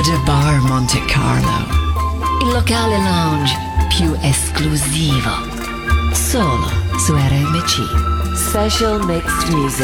The Bar Monte Carlo, il locale lounge più esclusivo, solo su RMC. Special Mixed Music.